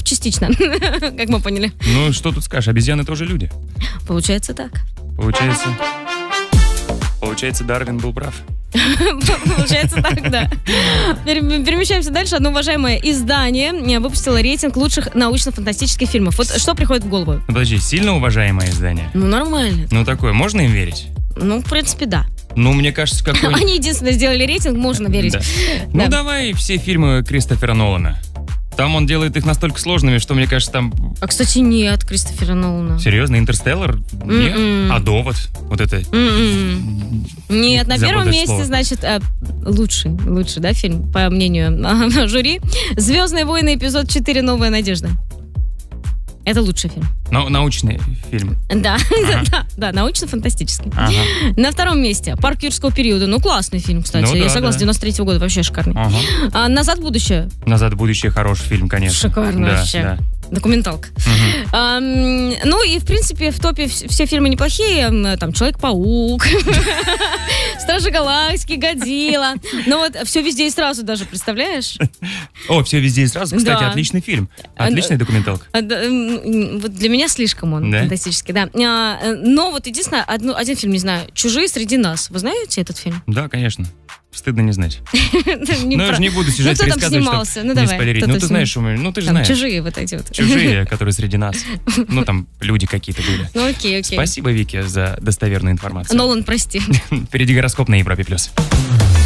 частично, как мы поняли. Ну, что тут скажешь, обезьяны тоже люди. Получается так. Получается, Дарвин был прав. Получается так, да. Перемещаемся дальше. Одно уважаемое издание выпустило рейтинг лучших научно-фантастических фильмов. Вот что приходит в голову? Подожди, сильно уважаемое издание? Ну, нормально. Ну, такое, можно им верить? Ну, в принципе, да. Ну, мне кажется, какой-нибудь... Они единственное сделали рейтинг, можно верить. Да. Ну, давай все фильмы Кристофера Нолана. Там он делает их настолько сложными, что, мне кажется, там... А, кстати, нет Кристофера Нолана. Серьезно? «Интерстеллар»? Нет? А «Довод»? Вот это... Нет, на первом месте, слово. значит, лучший, да, фильм, по мнению жюри. «Звездные войны», эпизод 4, «Новая надежда». Это лучший фильм. Научный фильм. Да, да, научно-фантастический. Ага. На втором месте «Парк юрского периода». Ну, классный фильм, кстати. Ну, да, я согласна, да. 93-го года, вообще шикарный. Ага. «Назад в будущее». «Назад в будущее» хороший фильм, конечно. Шикарно Да, вообще. да. Документалка. Ну и, в принципе, в топе все фильмы неплохие. Там «Человек-паук», «Стражи Галактики», «Годзилла». Но вот «Все везде и сразу» даже, представляешь? О, «Все везде и сразу», кстати, Да. отличный фильм. Отличная документалка. Вот для меня слишком он фантастический, да. Но вот единственное, один фильм, не знаю, «Чужие среди нас». Вы знаете этот фильм? Да, конечно. Стыдно не знать. Но я же не буду сюжет кто там пересказывать, снимался? чтобы Ну, не давай, спойлерить. кто Ну, там ты знаешь, ну, ты же Там знаешь. «Чужие» вот эти вот. Чужие, которые среди нас. Ну, там люди какие-то были. Ну, окей. Спасибо, Вики, за достоверную информацию. Нолан, прости. Впереди гороскоп на Европе+.